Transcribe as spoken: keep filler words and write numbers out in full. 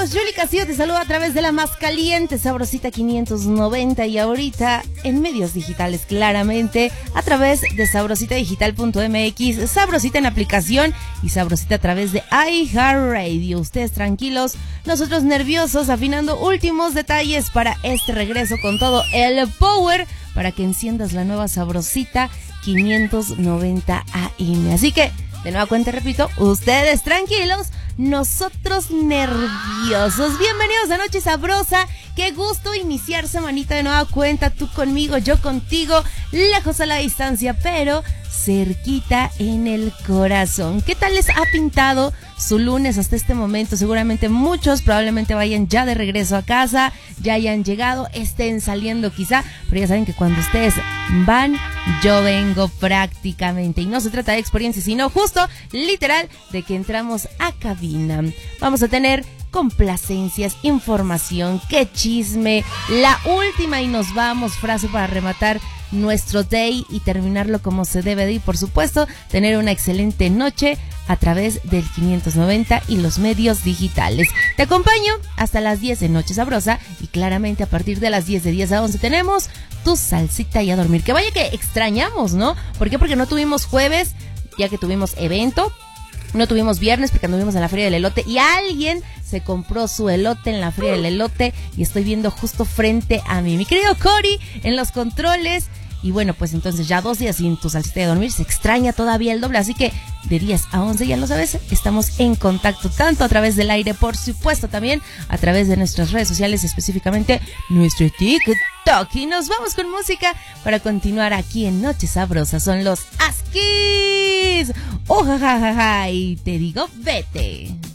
amigos, Yuli Castillo te saluda a través de la más caliente Sabrosita quinientos noventa y ahorita en medios digitales, claramente a través de sabrosita digital punto m x, Sabrosita en aplicación y Sabrosita a través de iHeartRadio. Ustedes tranquilos, nosotros nerviosos, afinando últimos detalles para este regreso con todo el power para que enciendas la nueva Sabrosita quinientos noventa A M. Así que, de nueva cuenta, repito, ustedes tranquilos, nosotros nerviosos. Bienvenidos a Noche Sabrosa. Qué gusto iniciar semanita de nueva cuenta. Tú conmigo, yo contigo, lejos a la distancia, pero cerquita en el corazón. ¿Qué tal les ha pintado su lunes hasta este momento? Seguramente muchos probablemente vayan ya de regreso a casa, ya hayan llegado, estén saliendo quizá, pero ya saben que cuando ustedes van, yo vengo prácticamente. Y no se trata de experiencia, sino justo, literal, de que entramos a cabina. Vamos a tener complacencias, información, qué chisme, la última y nos vamos, frase para rematar nuestro day y terminarlo como se debe de, y por supuesto tener una excelente noche a través del quinientos noventa y los medios digitales. Te acompaño hasta las diez de Noche Sabrosa y claramente a partir de las diez, de diez a once tenemos tu salsita y a dormir. Que vaya que extrañamos, ¿no? ¿Por qué? Porque no tuvimos jueves, ya que tuvimos evento. No tuvimos viernes porque anduvimos en la Feria del Elote y alguien se compró su elote en la Feria del Elote y estoy viendo justo frente a mí. Mi querido Cory en los controles. Y bueno, pues entonces ya dos días sin tu salsita de dormir, se extraña todavía el doble, así que de diez a once, ya lo sabes, estamos en contacto tanto a través del aire, por supuesto también a través de nuestras redes sociales, específicamente nuestro TikTok. Y nos vamos con música para continuar aquí en Noche Sabrosa. Son los Askis. Oh, jajaja, y te digo, vete.